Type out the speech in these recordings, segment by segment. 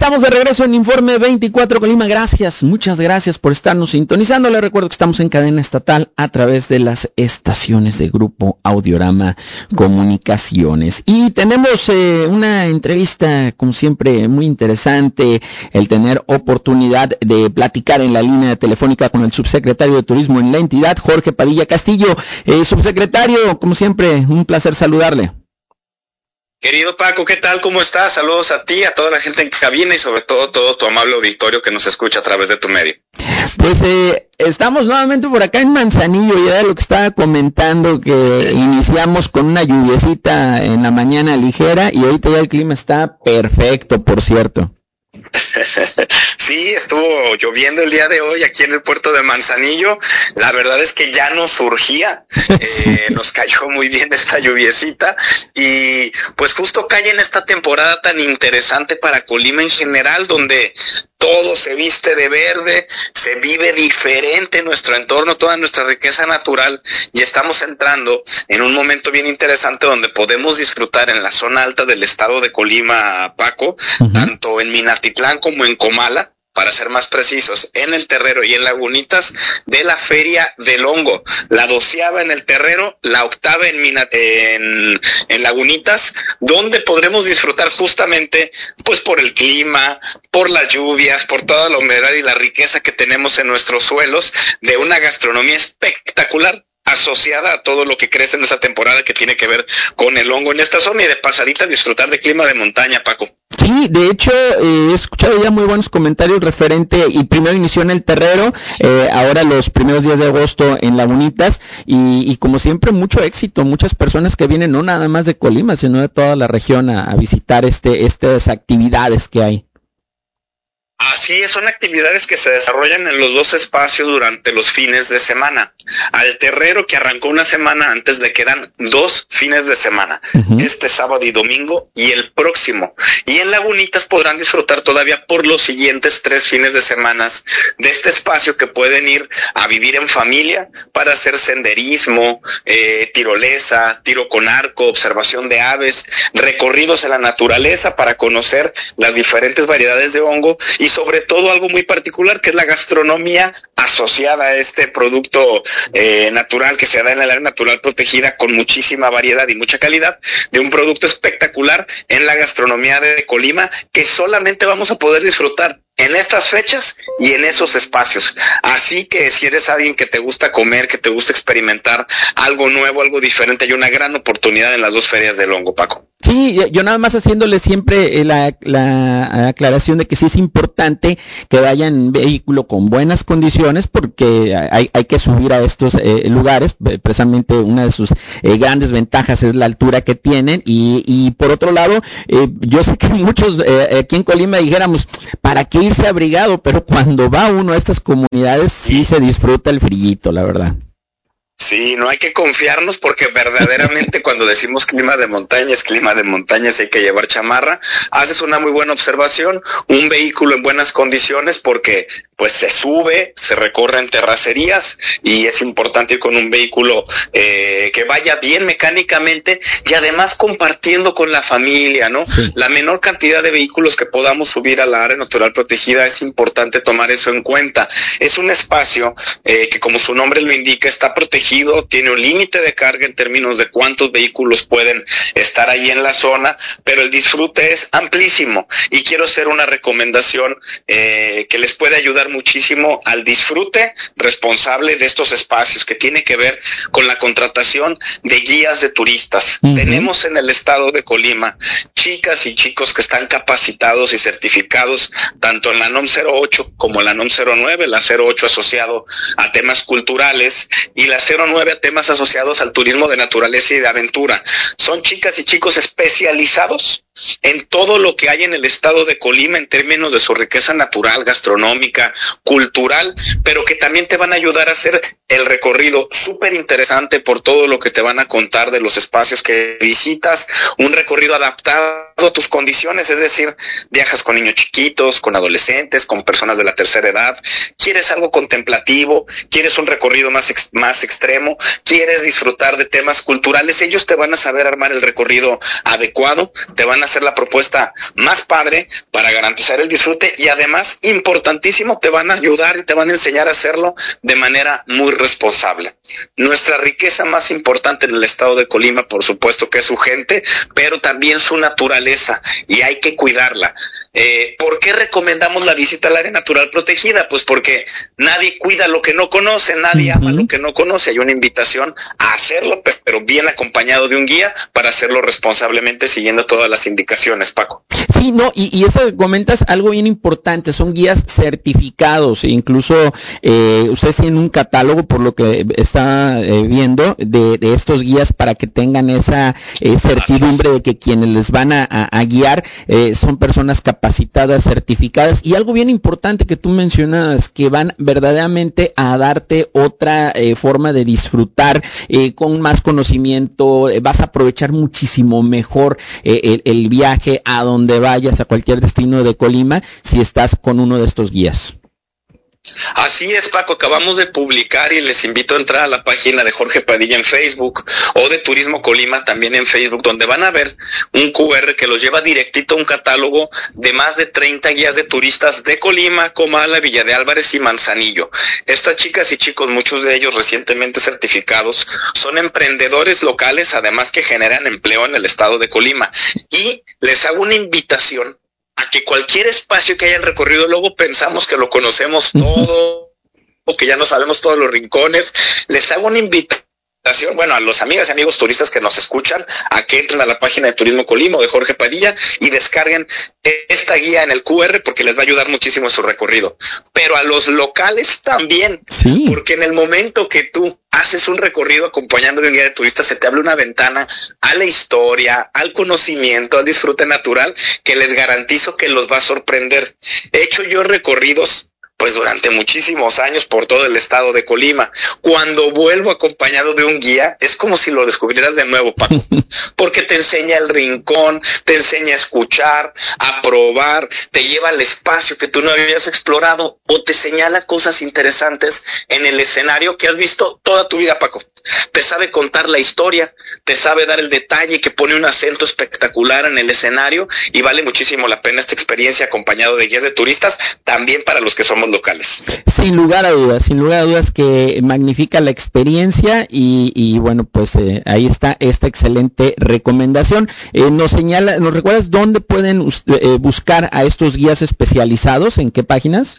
estamos de regreso en Informe 24 Colima. Gracias, muchas gracias por estarnos sintonizando. Les recuerdo que estamos en cadena estatal a través de las estaciones de Grupo Audiorama Comunicaciones. Y tenemos una entrevista, como siempre, muy interesante, el tener oportunidad de platicar en la línea telefónica con el subsecretario de Turismo en la entidad, Jorge Padilla Castillo. Subsecretario, como siempre, un placer saludarle. Querido Paco, ¿qué tal? ¿Cómo estás? Saludos a ti, a toda la gente en cabina y sobre todo tu amable auditorio que nos escucha a través de tu medio. Pues estamos nuevamente por acá en Manzanillo, ya de lo que estaba comentando, que iniciamos con una lluviecita en la mañana ligera y ahorita ya el clima está perfecto, por cierto. Sí, estuvo lloviendo el día de hoy aquí en el puerto de Manzanillo. La verdad es que ya nos surgía, nos cayó muy bien esta lluviecita y pues justo cae en esta temporada tan interesante para Colima en general, donde todo se viste de verde, se vive diferente en nuestro entorno, toda nuestra riqueza natural, y estamos entrando en un momento bien interesante donde podemos disfrutar en la zona alta del estado de Colima, Paco, tanto en Minatitlán como en Comala, para ser más precisos, en el Terrero y en Lagunitas, de la Feria del Hongo, la 12ª en el Terrero, la 8ª en Lagunitas, donde podremos disfrutar justamente, pues por el clima, por las lluvias, por toda la humedad y la riqueza que tenemos en nuestros suelos, de una gastronomía espectacular, asociada a todo lo que crece en esa temporada que tiene que ver con el hongo en esta zona y de pasadita disfrutar de clima de montaña, Paco. Sí, de hecho, he escuchado ya muy buenos comentarios referente, y primero inició en el Terrero, ahora los primeros días de agosto en Lagunitas, y como siempre mucho éxito, muchas personas que vienen no nada más de Colima, sino de toda la región a visitar estas actividades que hay. Así es, son actividades que se desarrollan en los dos espacios durante los fines de semana. Al Terrero, que arrancó una semana antes, le quedan 2 fines de semana, este sábado y domingo y el próximo. Y en Lagunitas podrán disfrutar todavía por los siguientes 3 fines de semana de este espacio que pueden ir a vivir en familia para hacer senderismo, tirolesa, tiro con arco, observación de aves, recorridos en la naturaleza para conocer las diferentes variedades de hongo y sobre todo algo muy particular que es la gastronomía asociada a este producto natural que se da en el área natural protegida con muchísima variedad y mucha calidad, de un producto espectacular en la gastronomía de Colima que solamente vamos a poder disfrutar en estas fechas y en esos espacios. Así que si eres alguien que te gusta comer, que te gusta experimentar algo nuevo, algo diferente, hay una gran oportunidad en las 2 ferias del hongo, Paco. Sí, yo nada más haciéndole siempre la aclaración de que sí es importante que vayan en vehículo con buenas condiciones, porque hay que subir a estos lugares. Precisamente una de sus grandes ventajas es la altura que tienen, y por otro lado, yo sé que muchos aquí en Colima dijéramos, ¿para qué irse abrigado? Pero cuando va uno a estas comunidades sí se disfruta el frillito, la verdad. Sí, no hay que confiarnos porque verdaderamente cuando decimos clima de montaña, es clima de montaña, si hay que llevar chamarra. Haces una muy buena observación, un vehículo en buenas condiciones porque pues se sube, se recorre en terracerías y es importante ir con un vehículo que vaya bien mecánicamente y además compartiendo con la familia, ¿no? Sí. La menor cantidad de vehículos que podamos subir a la área natural protegida, es importante tomar eso en cuenta. Es un espacio que, como su nombre lo indica, está protegido, tiene un límite de carga en términos de cuántos vehículos pueden estar ahí en la zona, pero el disfrute es amplísimo y quiero hacer una recomendación que les puede ayudar muchísimo al disfrute responsable de estos espacios, que tiene que ver con la contratación de guías de turistas. Tenemos en el estado de Colima chicas y chicos que están capacitados y certificados tanto en la NOM 08 como en la NOM 09, la 08 asociado a temas culturales y la 09 a temas asociados al turismo de naturaleza y de aventura. Son chicas y chicos especializados en todo lo que hay en el estado de Colima en términos de su riqueza natural, gastronómica, cultural, pero que también te van a ayudar a hacer el recorrido súper interesante por todo lo que te van a contar de los espacios que visitas, un recorrido adaptado a tus condiciones, es decir, viajas con niños chiquitos, con adolescentes, con personas de la tercera edad, quieres algo contemplativo, quieres un recorrido más extremo, quieres disfrutar de temas culturales, ellos te van a saber armar el recorrido adecuado, te van van a hacer la propuesta más padre para garantizar el disfrute y además, importantísimo, te van a ayudar y te van a enseñar a hacerlo de manera muy responsable. Nuestra riqueza más importante en el estado de Colima, por supuesto que es su gente, pero también su naturaleza, y hay que cuidarla. ¿Por qué recomendamos la visita al área natural protegida? Pues porque nadie cuida lo que no conoce, nadie ama lo que no conoce. Hay una invitación a hacerlo, pero bien acompañado de un guía para hacerlo responsablemente siguiendo todas las indicaciones, Paco. Sí, no, y eso que comentas algo bien importante, son guías certificados, incluso ustedes tienen un catálogo, por lo que está viendo, de estos guías para que tengan esa certidumbre de que quienes les van a guiar son personas capacitadas, certificadas, y algo bien importante que tú mencionas, que van verdaderamente a darte otra forma de disfrutar con más conocimiento, vas a aprovechar muchísimo mejor el viaje a donde vayas, a cualquier destino de Colima, si estás con uno de estos guías. Así es, Paco, acabamos de publicar y les invito a entrar a la página de Jorge Padilla en Facebook o de Turismo Colima también en Facebook, donde van a ver un QR que los lleva directito a un catálogo de más de 30 guías de turistas de Colima, Comala, Villa de Álvarez y Manzanillo. Estas chicas y chicos, muchos de ellos recientemente certificados, son emprendedores locales, además que generan empleo en el estado de Colima. Y les hago una invitación a que cualquier espacio que hayan recorrido, luego pensamos que lo conocemos todo, o que ya no sabemos todos los rincones. Les hago una invitación, bueno, a los amigas y amigos turistas que nos escuchan, a que entren a la página de Turismo Colima o de Jorge Padilla y descarguen esta guía en el QR, porque les va a ayudar muchísimo en su recorrido. Pero a los locales también, sí, porque en el momento que tú haces un recorrido acompañando de un guía de turistas, se te abre una ventana a la historia, al conocimiento, al disfrute natural, que les garantizo que los va a sorprender. He hecho yo recorridos pues durante muchísimos años por todo el estado de Colima. Cuando vuelvo acompañado de un guía, es como si lo descubrieras de nuevo, Paco, porque te enseña el rincón, te enseña a escuchar, a probar, te lleva al espacio que tú no habías explorado o te señala cosas interesantes en el escenario que has visto toda tu vida, Paco. Te sabe contar la historia, te sabe dar el detalle, que pone un acento espectacular en el escenario, y vale muchísimo la pena esta experiencia acompañado de guías de turistas, también para los que somos locales. Sin lugar a dudas que magnifica la experiencia y bueno, pues ahí está esta excelente recomendación. Nos recuerdas dónde pueden buscar a estos guías especializados, en qué páginas?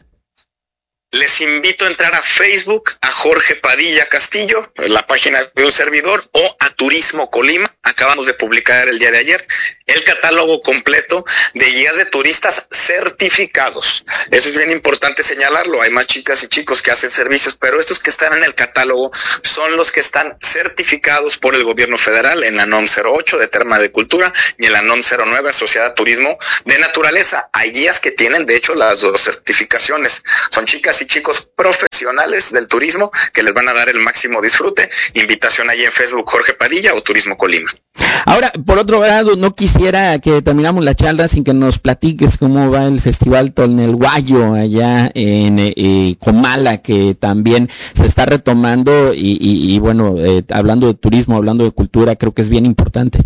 Les invito a entrar a Facebook, a Jorge Padilla Castillo, la página de un servidor, o a Turismo Colima. Acabamos de publicar el día de ayer el catálogo completo de guías de turistas certificados. Eso es bien importante señalarlo. Hay más chicas y chicos que hacen servicios, pero estos que están en el catálogo son los que están certificados por el gobierno federal en la NOM 08 de Terma de Cultura y en la NOM 09 asociada a Turismo de Naturaleza. Hay guías que tienen, de hecho, las dos certificaciones. Son chicas y chicos profesionales del turismo que les van a dar el máximo disfrute. Invitación allí en Facebook, Jorge Padilla o Turismo Colima. Ahora, por otro lado, no quisiera que terminamos la charla sin que nos platiques cómo va el Festival Tonelhuayo allá en Comala, que también se está retomando y bueno, hablando de turismo, hablando de cultura, creo que es bien importante.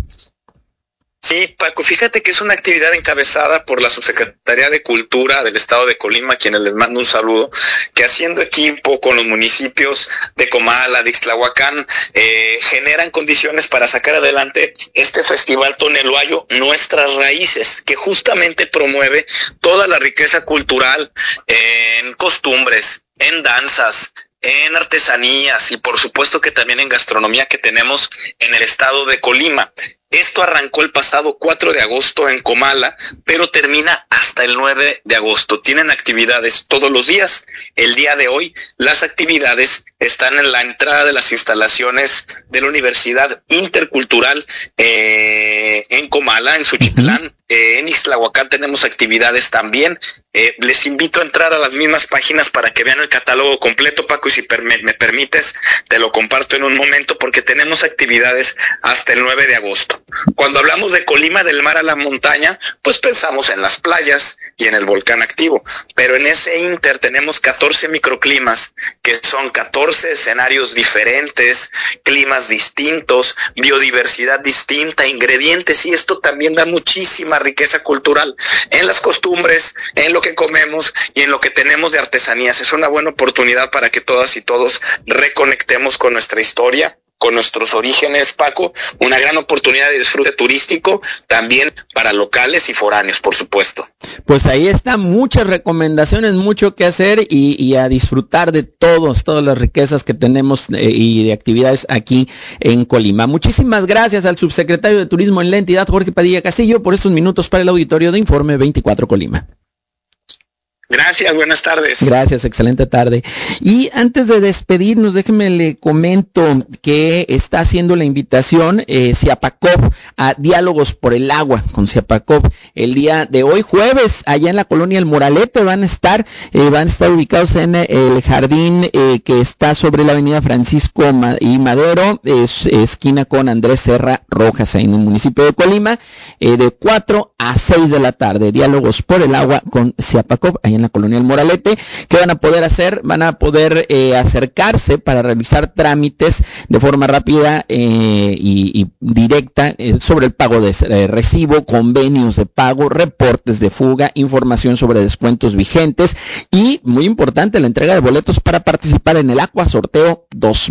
Sí, Paco, fíjate que es una actividad encabezada por la Subsecretaría de Cultura del Estado de Colima, a quienes les mando un saludo, que haciendo equipo con los municipios de Comala, de Ixtlahuacán, generan condiciones para sacar adelante este Festival Tonelhuayo, Nuestras Raíces, que justamente promueve toda la riqueza cultural en costumbres, en danzas, en artesanías y por supuesto que también en gastronomía que tenemos en el estado de Colima. Esto arrancó el pasado 4 de agosto en Comala, pero termina hasta el 9 de agosto. Tienen actividades todos los días. El día de hoy, las actividades están en la entrada de las instalaciones de la Universidad Intercultural en Comala, en Suchitlán. En Ixtlahuacán tenemos actividades también. Les invito a entrar a las mismas páginas para que vean el catálogo completo, Paco, y si me permites, te lo comparto en un momento porque tenemos actividades hasta el 9 de agosto. Cuando hablamos de Colima, del mar a la montaña, pues pensamos en las playas, y en el volcán activo. Pero en ese inter tenemos 14 microclimas, que son 14 escenarios diferentes, climas distintos, biodiversidad distinta, ingredientes, y esto también da muchísima riqueza cultural en las costumbres, en lo que comemos y en lo que tenemos de artesanías. Es una buena oportunidad para que todas y todos reconectemos con nuestra historia, con nuestros orígenes, Paco. Una gran oportunidad de disfrute turístico también para locales y foráneos, por supuesto. Pues ahí está, muchas recomendaciones, mucho que hacer y a disfrutar de todas las riquezas que tenemos y de actividades aquí en Colima. Muchísimas gracias al subsecretario de Turismo en la entidad, Jorge Padilla Castillo, por estos minutos para el auditorio de Informe 24 Colima. Gracias, buenas tardes. Gracias, excelente tarde. Y antes de despedirnos, déjeme le comento que está haciendo la invitación Ciapacop a Diálogos por el Agua con Ciapacop. El día de hoy, jueves, allá en la colonia El Moralete van a estar ubicados en el jardín que está sobre la avenida Francisco y Madero, esquina con Andrés Serra Rojas, ahí en el municipio de Colima, de 4 a 6 de la tarde. Diálogos por el Agua con Ciapacop, allá en la colonia El Moralete. ¿Qué van a poder hacer? Van a poder acercarse para realizar trámites de forma rápida y directa sobre el pago de recibo, convenios de pago, reportes de fuga, información sobre descuentos vigentes y, muy importante, la entrega de boletos para participar en el Aqua Sorteo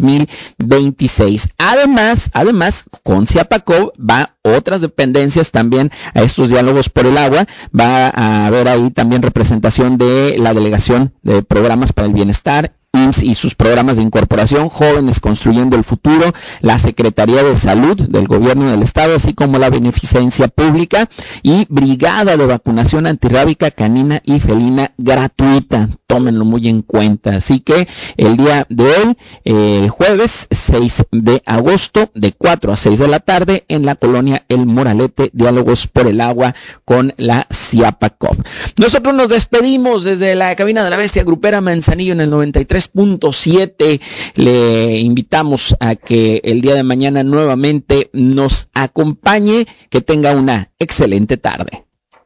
2026. Además, con Ciapacop va otras dependencias también a estos diálogos por el agua. Va a haber ahí también representación de la Delegación de Programas para el Bienestar, IMSS y sus programas de incorporación, Jóvenes Construyendo el Futuro, la Secretaría de Salud del Gobierno del Estado, así como la Beneficencia Pública y Brigada de Vacunación Antirrábica Canina y Felina gratuita. Tómenlo muy en cuenta. Así que el día de hoy, jueves 6 de agosto, de 4 a 6 de la tarde, en la colonia El Moralete, Diálogos por el Agua con la Ciapacop. Nosotros nos despedimos desde la cabina de la Bestia Grupera Manzanillo en el 93.7. Le invitamos a que el día de mañana nuevamente nos acompañe. Que tenga una excelente tarde.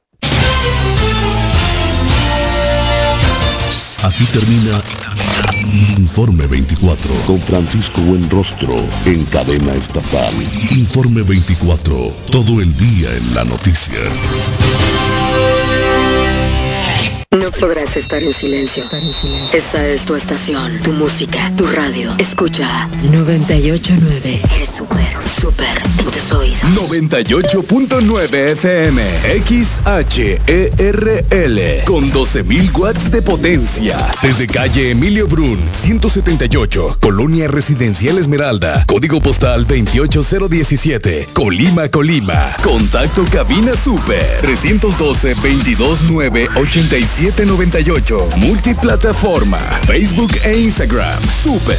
Aquí termina Informe 24 con Francisco Buenrostro en cadena estatal. Informe 24, todo el día en la noticia. No podrás estar en silencio. Esta es tu estación, tu música, tu radio. Escucha 98.9. Eres súper en tus oídos. 98.9 FM XHERL con 12.000 watts de potencia. Desde calle Emilio Brun, 178, Colonia Residencial Esmeralda, código postal 28017, Colima. Contacto cabina super 312-229-8798. Multiplataforma, Facebook e Instagram. Super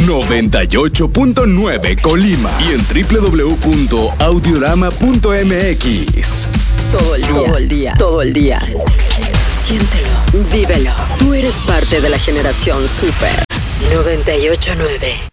98.9 Colima y en www.audiorama.mx. Todo el día. Siéntelo, vívelo. Tú eres parte de la generación Super 98.9.